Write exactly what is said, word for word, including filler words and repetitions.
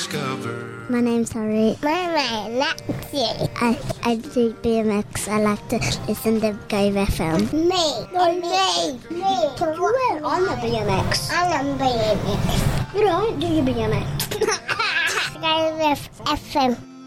discover. My name's Harry. My name's Lexi. I, I do B M X. I like to listen to Go F M. Me. No, me. Me. I'm a B M X. I'm a B M X. You don't do your B M X. Go F M.